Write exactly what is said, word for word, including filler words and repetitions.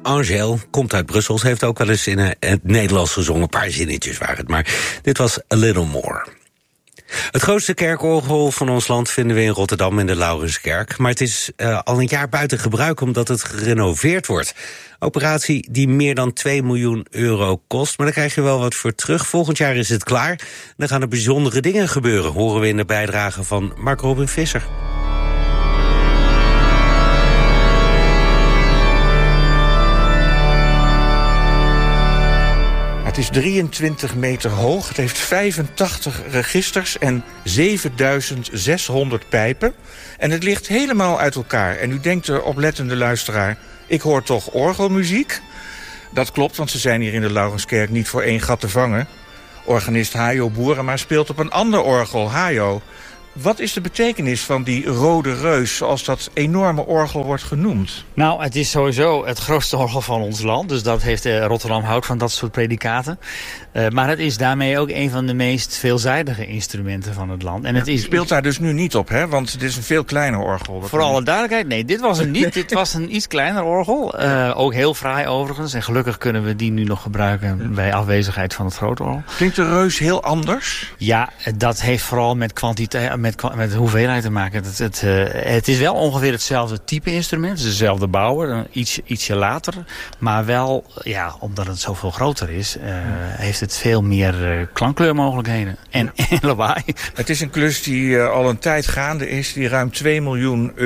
Angèle komt uit Brussel. Ze heeft ook wel eens in het Nederlands gezongen. Een paar zinnetjes waren het, maar dit was A Little More. Het grootste kerkorgel van ons land vinden we in Rotterdam in de Laurenskerk. Maar het is uh, al een jaar buiten gebruik omdat het gerenoveerd wordt. Operatie die meer dan twee miljoen euro kost. Maar daar krijg je wel wat voor terug. Volgend jaar is het klaar. Dan gaan er bijzondere dingen gebeuren, horen we in de bijdrage van Mark Robin Visser. Het is drieëntwintig meter hoog, het heeft vijfentachtig registers en zevenduizend zeshonderd pijpen. En het ligt helemaal uit elkaar. En u denkt er, oplettende luisteraar, ik hoor toch orgelmuziek? Dat klopt, want ze zijn hier in de Laurenskerk niet voor één gat te vangen. Organist Hajo Boerema speelt op een ander orgel, Hajo. Wat is de betekenis van die rode reus, zoals dat enorme orgel wordt genoemd? Nou, het is sowieso het grootste orgel van ons land. Dus dat heeft uh, Rotterdam houdt van dat soort predicaten. Uh, maar het is daarmee ook een van de meest veelzijdige instrumenten van het land. En het is, speelt daar dus nu niet op, hè? Want het is een veel kleiner orgel. Voor alle duidelijkheid, nee, dit was hem niet. Dit was een iets kleiner orgel. Uh, ook heel fraai overigens. En gelukkig kunnen we die nu nog gebruiken bij afwezigheid van het grote orgel. Klinkt de reus heel anders? Ja, dat heeft vooral met kwantiteit, met, met hoeveelheid te maken. Het, het, uh, het is wel ongeveer hetzelfde type instrument. Het is dezelfde bouwer, iets, ietsje later. Maar wel, ja, omdat het zoveel groter is, uh, heeft het veel meer uh, klankkleurmogelijkheden. En, ja. en lawaai. Het is een klus die uh, al een tijd gaande is, die ruim twee miljoen euro